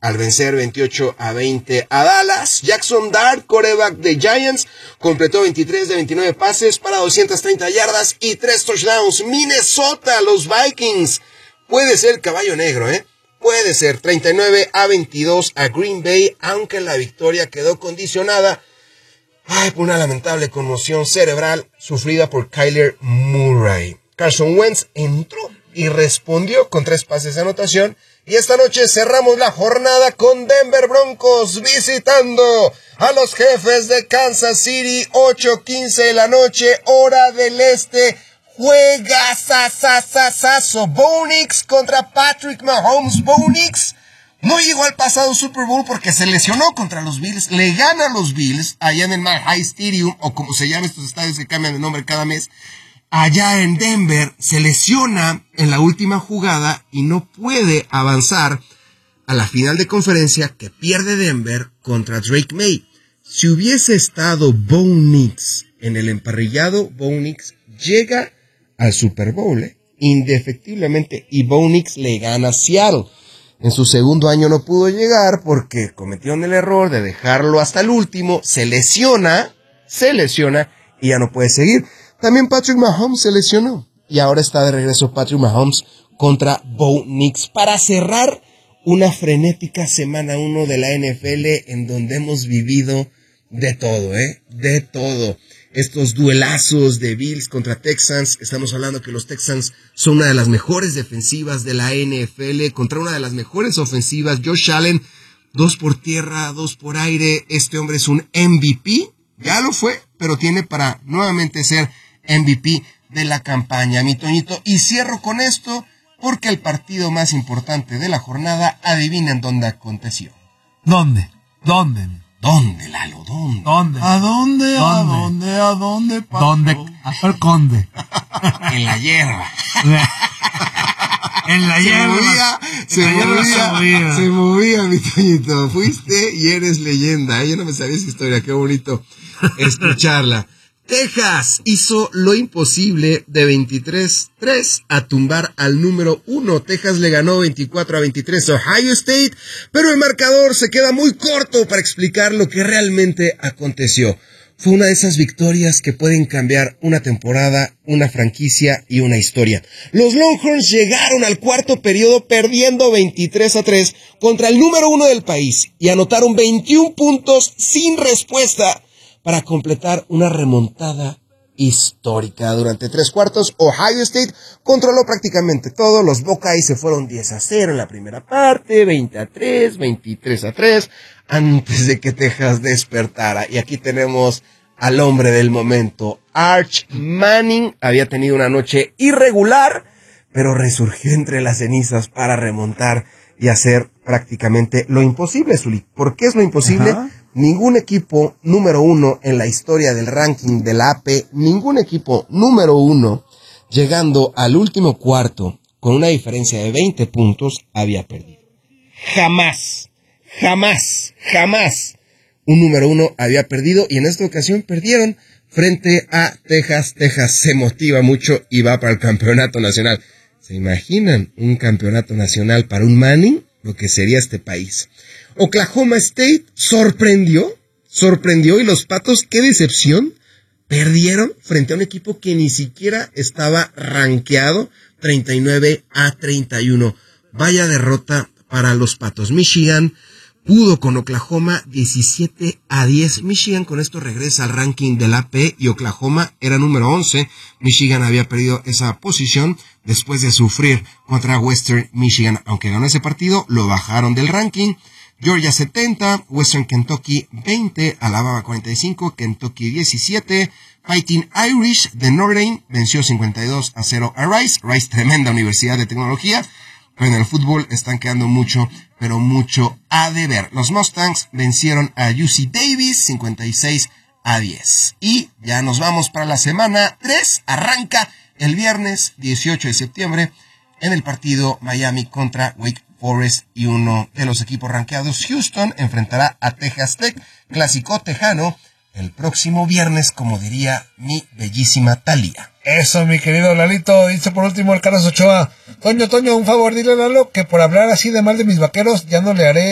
al vencer 28-20 a Dallas. Jackson Dart, quarterback de Giants, completó 23 de 29 pases para 230 yardas y 3 touchdowns. Minnesota, los Vikings. Puede ser caballo negro, Puede ser 39-22 a Green Bay, aunque la victoria quedó condicionada por una lamentable conmoción cerebral sufrida por Kyler Murray. Carson Wentz entró y respondió con 3 pases de anotación. Y esta noche cerramos la jornada con Denver Broncos visitando a los Jefes de Kansas City, 8:15 de la noche, hora del este. Juega sasasasazo. Bo Nix contra Patrick Mahomes. Bo Nix no llegó al pasado Super Bowl porque se lesionó contra los Bills. Le gana a los Bills allá en el MetLife Stadium, o como se llaman estos estadios que cambian de nombre cada mes. Allá en Denver se lesiona en la última jugada y no puede avanzar a la final de conferencia que pierde Denver contra Drake May. Si hubiese estado Bo Nix en el emparrillado, Bo Nix llega al Super Bowl, indefectiblemente, y Bo Nix le gana a Seattle. En su segundo año no pudo llegar porque cometieron el error de dejarlo hasta el último, se lesiona y ya no puede seguir. También Patrick Mahomes se lesionó y ahora está de regreso Patrick Mahomes contra Bo Nix para cerrar una frenética semana 1 de la NFL en donde hemos vivido de todo, de todo. Estos duelazos de Bills contra Texans, estamos hablando que los Texans son una de las mejores defensivas de la NFL contra una de las mejores ofensivas. Josh Allen, 2 por tierra, 2 por aire. Este hombre es un MVP, ya lo fue, pero tiene para nuevamente ser MVP de la campaña, mi Toñito. Y cierro con esto porque el partido más importante de la jornada, adivinen dónde aconteció. ¿Dónde, Lalo? ¿Dónde? ¿A dónde, papo? ¿Dónde? Hasta el conde. En la hierba. En la hierba. Se movía, mi Toñito. Fuiste y eres leyenda. Yo no me sabía esa historia. Qué bonito escucharla. Texas hizo lo imposible de 23-3 a tumbar al número 1. Texas le ganó 24-23 a Ohio State, pero el marcador se queda muy corto para explicar lo que realmente aconteció. Fue una de esas victorias que pueden cambiar una temporada, una franquicia y una historia. Los Longhorns llegaron al cuarto periodo perdiendo 23-3 contra el número 1 del país y anotaron 21 puntos sin respuesta para completar una remontada histórica. Durante 3 cuartos, Ohio State controló prácticamente todo. Los Buckeyes se fueron 10-0 en la primera parte, 20-3, 23-3, antes de que Texas despertara. Y aquí tenemos al hombre del momento. Arch Manning había tenido una noche irregular, pero resurgió entre las cenizas para remontar y hacer prácticamente lo imposible, Zuli. ¿Por qué es lo imposible? Ajá. Ningún equipo número 1 en la historia del ranking de la AP, ningún equipo número 1 llegando al último cuarto con una diferencia de 20 puntos había perdido. Jamás un número 1 había perdido, y en esta ocasión perdieron frente a Texas. Texas se motiva mucho y va para el campeonato nacional. ¿Se imaginan un campeonato nacional para un Manning? Lo que sería este país. Oklahoma State sorprendió, y los Patos, qué decepción, perdieron frente a un equipo que ni siquiera estaba rankeado, 39-31. Vaya derrota para los Patos. Michigan pudo con Oklahoma 17-10. Michigan con esto regresa al ranking del AP y Oklahoma era número 11. Michigan había perdido esa posición después de sufrir contra Western Michigan. Aunque ganó ese partido, lo bajaron del ranking. Georgia 70, Western Kentucky 20, Alabama 45, Kentucky 17. Fighting Irish de Notre Dame venció 52-0 a Rice. Rice, tremenda universidad de tecnología, pero en el fútbol están quedando mucho a deber. Los Mustangs vencieron a UC Davis 56-10. Y ya nos vamos para la semana 3. Arranca el viernes 18 de septiembre en el partido Miami contra Wake Forest, y uno de los equipos rankeados, Houston, enfrentará a Texas Tech, clásico tejano, el próximo viernes, como diría mi bellísima Talía. Eso, mi querido Lalito. Dice por último el Carlos Ochoa: Toño, un favor, dile a Lalo que por hablar así de mal de mis vaqueros ya no le haré